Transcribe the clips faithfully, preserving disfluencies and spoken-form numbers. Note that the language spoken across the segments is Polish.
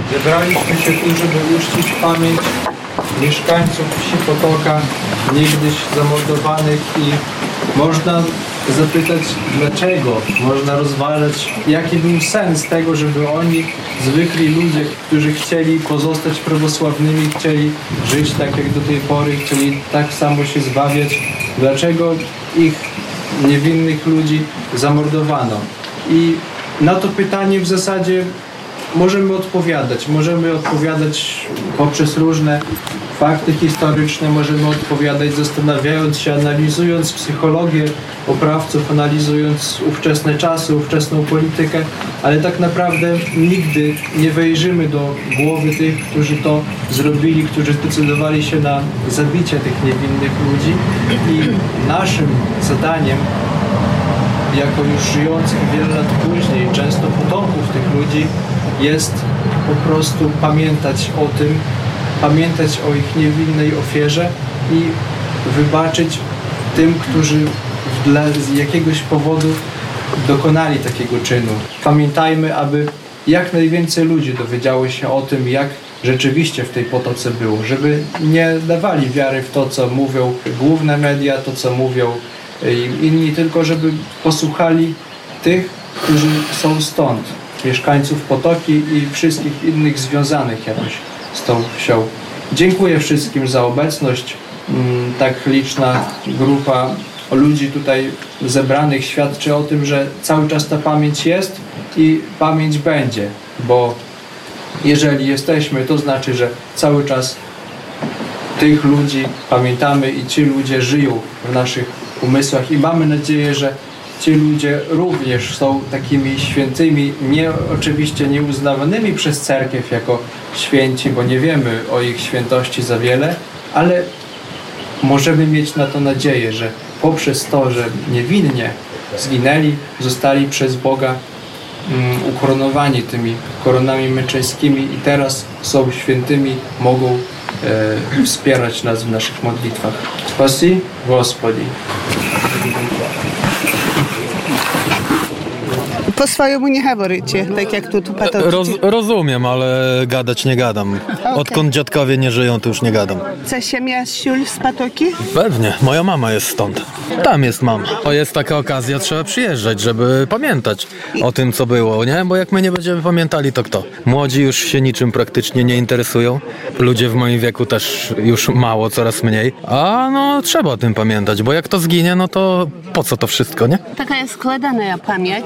Zebraliśmy się tu, żeby uczcić pamięć mieszkańców wsi Potoka, niegdyś zamordowanych, i można zapytać dlaczego, można rozważać jaki był sens tego, żeby oni, zwykli ludzie, którzy chcieli pozostać prawosławnymi, chcieli żyć tak jak do tej pory, chcieli tak samo się zbawiać, dlaczego ich niewinnych ludzi zamordowano. I na to pytanie w zasadzie możemy odpowiadać. Możemy odpowiadać poprzez różne fakty historyczne, możemy odpowiadać zastanawiając się, analizując psychologię oprawców, analizując ówczesne czasy, ówczesną politykę, ale tak naprawdę nigdy nie wejrzymy do głowy tych, którzy to zrobili, którzy zdecydowali się na zabicie tych niewinnych ludzi. I naszym zadaniem, jako już żyjących wiele lat później, często potomków tych ludzi, jest po prostu pamiętać o tym, pamiętać o ich niewinnej ofierze i wybaczyć tym, którzy dla z jakiegoś powodu dokonali takiego czynu. Pamiętajmy, aby jak najwięcej ludzi dowiedziało się o tym, jak rzeczywiście w tej Potoce było, żeby nie dawali wiary w to, co mówią główne media, to, co mówią inni, tylko żeby posłuchali tych, którzy są stąd, mieszkańców Potoki i wszystkich innych związanych jakoś z tą wsią. Dziękuję wszystkim za obecność. Tak liczna grupa ludzi tutaj zebranych świadczy o tym, że cały czas ta pamięć jest i pamięć będzie, bo jeżeli jesteśmy, to znaczy, że cały czas tych ludzi pamiętamy i ci ludzie żyją w naszych umysłach i mamy nadzieję, że ci ludzie również są takimi świętymi, nie, oczywiście nie uznawanymi przez cerkiew jako święci, bo nie wiemy o ich świętości za wiele, ale możemy mieć na to nadzieję, że poprzez to, że niewinnie zginęli, zostali przez Boga um, ukoronowani tymi koronami męczeńskimi i teraz są świętymi, mogą e, wspierać nas w naszych modlitwach. Spasi Gospodi. Po swojemu nie говорите, tak jak tu, tu Potoki. Roz, rozumiem, ale gadać nie gadam. Okay. Odkąd dziadkowie nie żyją, to już nie gadam. Co ziemia siul z Potoki? Pewnie, moja mama jest stąd. Tam jest mama. To jest taka okazja, trzeba przyjeżdżać, żeby pamiętać o tym, co było, nie? Bo jak my nie będziemy pamiętali, to kto? Młodzi już się niczym praktycznie nie interesują. Ludzie w moim wieku też już mało, coraz mniej. A no, trzeba o tym pamiętać, bo jak to zginie, no to po co to wszystko, nie? Taka jest składana pamięć.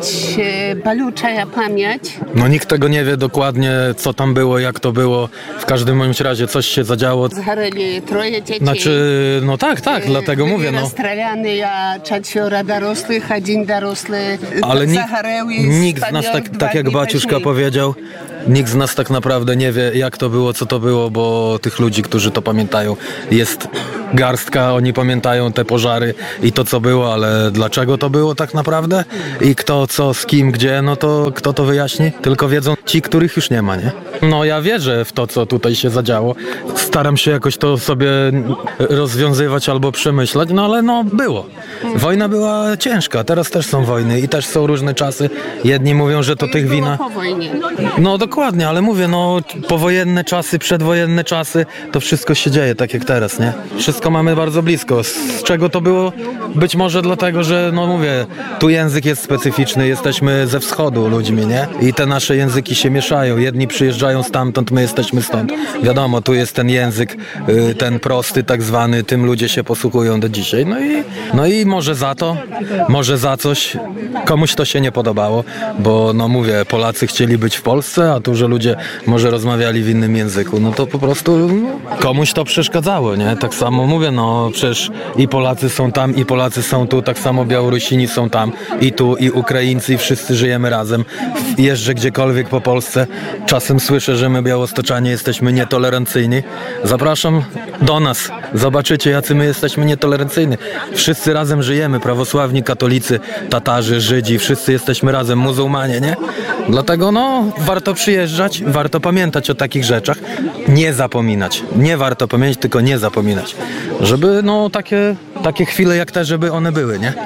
Balucza pamięć. No nikt tego nie wie dokładnie, co tam było, jak to było. W każdym bądź razie coś się zadziało. Zgareli troje dzieci. Znaczy, no tak, tak, dlatego mówię, no. Rozstrzelany, a czworo dorosłych, jeden dorosły ale nikt, nikt z nas, tak, tak jak baciuszka powiedział, nikt z nas tak naprawdę nie wie, jak to było, co to było, bo tych ludzi, którzy to pamiętają, jest garstka, oni pamiętają te pożary i to, co było, ale dlaczego to było tak naprawdę i kto, co, z kim, gdzie, no to kto to wyjaśni? Tylko wiedzą ci, których już nie ma, nie? No ja wierzę w to, co tutaj się zadziało. Staram się jakoś to sobie rozwiązywać albo przemyśleć, no ale no było. Wojna była ciężka, teraz też są wojny i też są różne czasy. Jedni mówią, że to tych wina... po wojnie. No dokładnie, ale mówię, no powojenne czasy, przedwojenne czasy, to wszystko się dzieje tak jak teraz, nie? Wszystko mamy bardzo blisko. Z czego to było? Być może dlatego, że no mówię, tu język jest specyficzny, jesteśmy ze wschodu ludźmi, nie? I te nasze języki się mieszają. Jedni przyjeżdżają stamtąd, my jesteśmy stąd. Wiadomo, tu jest ten język, ten prosty tak zwany, tym ludzie się posługują do dzisiaj. No i, no i może za to, może za coś, komuś to się nie podobało, bo no mówię, Polacy chcieli być w Polsce, a tu, że ludzie może rozmawiali w innym języku, no to po prostu no, komuś to przeszkadzało, nie? Tak samo mówię, no przecież i Polacy są tam, i Polacy są tu, tak samo Białorusini są tam, i tu, i Ukraińcy, i wszyscy żyjemy razem. Jeżdżę gdziekolwiek po Polsce, czasem słyszę, że my Białostoczanie jesteśmy nietolerancyjni. Zapraszam do nas, zobaczycie, jacy my jesteśmy nietolerancyjni. Wszyscy razem żyjemy, prawosławni, katolicy, Tatarzy, Żydzi, wszyscy jesteśmy razem, muzułmanie, nie? Dlatego no, warto przyjeżdżać, warto pamiętać o takich rzeczach, nie zapominać. Nie warto pamiętać, tylko nie zapominać. Żeby no takie, takie chwile jak te, żeby one były, nie? No,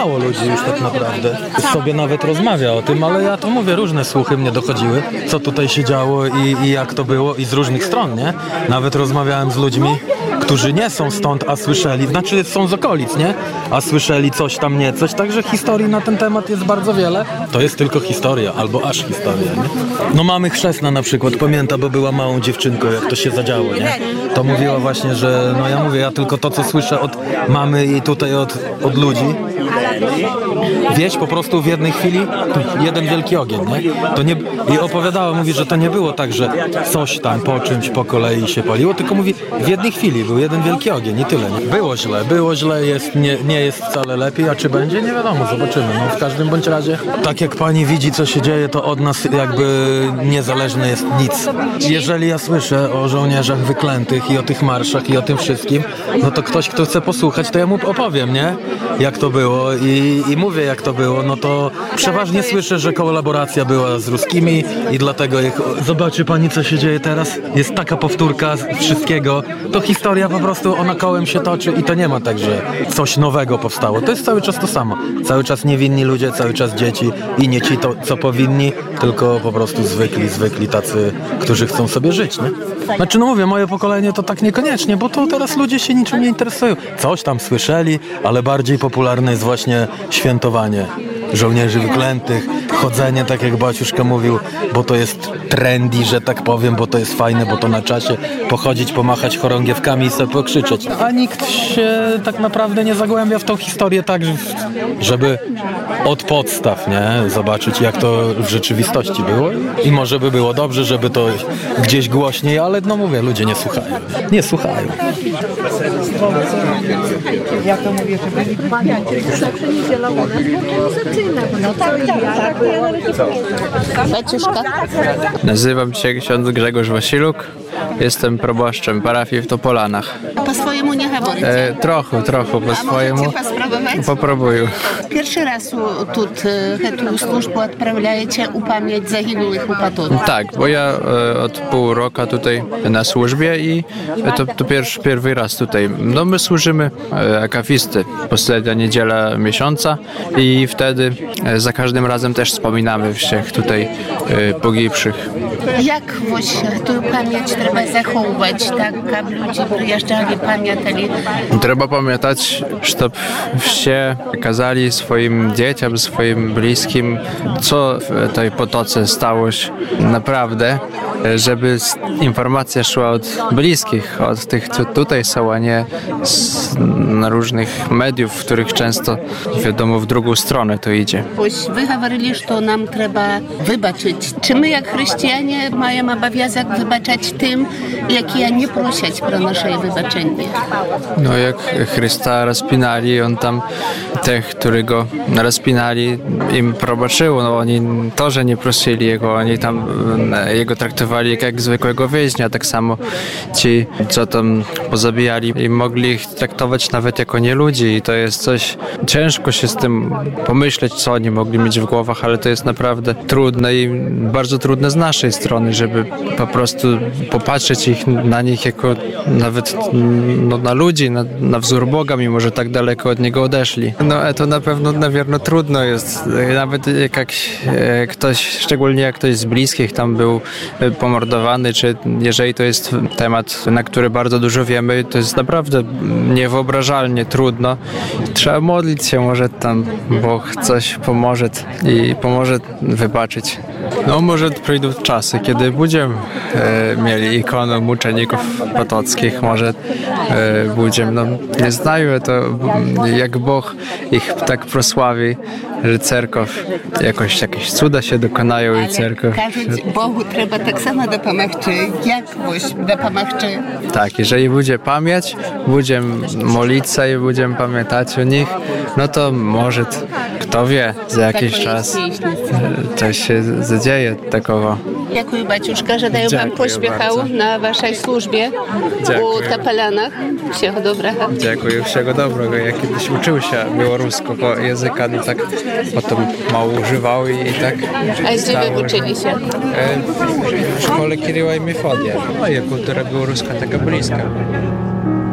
mało ludzi już tak naprawdę sobie nawet rozmawia o tym, ale ja to mówię, różne słuchy mnie dochodziły, co tutaj się działo i, i jak to było i z różnych stron, nie? Nawet rozmawiałem z ludźmi, którzy nie są stąd, a słyszeli, znaczy są z okolic, nie? A słyszeli coś tam, nie coś, także historii na ten temat jest bardzo wiele. To jest tylko historia, albo aż historia, nie? No mamy chrzestna na przykład, pamięta, bo była małą dziewczynką, jak to się zadziało, nie? To mówiła właśnie, że no ja mówię, ja tylko to, co słyszę od mamy i tutaj od, od ludzi, wieś po prostu w jednej chwili jeden wielki ogień, nie? To nie? I opowiadała, mówi, że to nie było tak, że coś tam po czymś po kolei się paliło, tylko mówi, w jednej chwili był jeden wielki ogień i tyle, nie? Było źle, było źle, jest, nie, nie jest wcale lepiej, a czy będzie? Nie wiadomo, zobaczymy. No w każdym bądź razie, tak jak pani widzi, co się dzieje, to od nas jakby niezależne jest nic. Jeżeli ja słyszę o żołnierzach wyklętych i o tych marszach i o tym wszystkim, no to ktoś, kto chce posłuchać, to ja mu opowiem, nie? Jak to było i, i mówię, jak to było, no to przeważnie słyszę, że kolaboracja była z ruskimi i dlatego jak zobaczy pani, co się dzieje teraz, jest taka powtórka wszystkiego, to historia po prostu, ona kołem się toczy i to nie ma tak, że coś nowego powstało. To jest cały czas to samo. Cały czas niewinni ludzie, cały czas dzieci i nie ci to, co powinni, tylko po prostu zwykli, zwykli tacy, którzy chcą sobie żyć, nie? Znaczy, no mówię, moje pokolenie to tak niekoniecznie, bo to teraz ludzie się niczym nie interesują. Coś tam słyszeli, ale bardziej popularne jest właśnie świętowanie żołnierzy wyklętych, chodzenie, tak jak baciuszka mówił, bo to jest trendy, że tak powiem, bo to jest fajne, bo to na czasie pochodzić, pomachać chorągiewkami i sobie pokrzyczeć. A nikt się tak naprawdę nie zagłębia w tą historię tak, żeby od podstaw, nie? Zobaczyć, jak to w rzeczywistości było. I może by było dobrze, żeby to gdzieś głośniej, ale no mówię, ludzie nie słuchają. Nie słuchają. Ja to mówię, że no tak, tak, tak. Baciuszka. Nazywam się ksiądz Grzegorz Wasiluk. Jestem proboszczem parafii w Topolanach. Po swojemu nie говорите? E, trochę, trochę po A swojemu. можете поспробовать? Попробую. Pierwszy raz u- тут эту службу отправляете upamięć zaginiłych u Patodu. Tak, bo ja e, od pół roku tutaj na służbie i to, to pierwszy, pierwszy raz tutaj. No my służymy e, akafisty, ostatnia niedziela miesiąca i wtedy e, za każdym razem też wspominamy wszystkich tutaj e, pogibszych. Jak właśnie tę pamięć trzeba zachować, tak, aby ludzie przyjeżdżali, pamiętali? Trzeba pamiętać, żeby wszyscy kazali swoim dzieciom, swoim bliskim, co w tej potoce stało się naprawdę, żeby informacja szła od bliskich, od tych, co tutaj są, a nie z różnych mediów, w których często, wiadomo, w drugą stronę to idzie. Wy говорили, że nam trzeba wybaczyć. Czy my, jak chrześcijanie, mają obowiązek wybaczać tym, jakie nie prosić pro nasze wybaczenie? No jak Chrysta rozpinali, on tam tych, którzy go rozpinali, im probaczył, no oni to, że nie prosili jego, oni tam jego traktowali jak, jak zwykłego więźnia, tak samo ci, co tam pozabijali i mogli ich traktować nawet jako nie ludzi i to jest coś, ciężko się z tym pomyśleć, co oni mogli mieć w głowach, ale to jest naprawdę trudne i bardzo trudne z naszej strony, żeby po prostu popatrzeć ich, na nich jako nawet no, na ludzi, na, na wzór Boga, mimo że tak daleko od Niego odeszli. No to na pewno na pewno trudno jest, nawet jak, jak ktoś, szczególnie jak ktoś z bliskich tam był pomordowany, czy jeżeli to jest temat, na który bardzo dużo wiemy, to jest naprawdę niewyobrażalnie trudno. Trzeba modlić się, może tam Bóg coś pomoże i pomoże wybaczyć. No może przyjdą czasy, kiedy będziemy e, mieli ikonę muczeników potockich, może e, będziemy, no nie znają to, jak Bóg ich tak prosławi, że cerkow, jakoś jakieś cuda się dokonają i cerkow. Кажуть, Bogu trzeba tak samo dopomagczy, jak właśnie dopomagczy. Tak, jeżeli będzie pamięć, będziemy modlić się i będziemy pamiętać o nich, no to może, kto wie, za jakiś czas coś się zadzieje takiego. Dziękuję, baciuszka, że daję Wam pośpiechał bardzo. na Waszej służbie Dziękuję. u Topolanach. Wszystkiego dobrego. Dziękuję, wszystkiego dobrego. Ja kiedyś uczył się białoruskiego języka, no tak potem mało używał i, i tak. A gdzie Wy uczyli się? E, w szkole Kiryła i Mefodija. No i kultura białoruska taka bliska.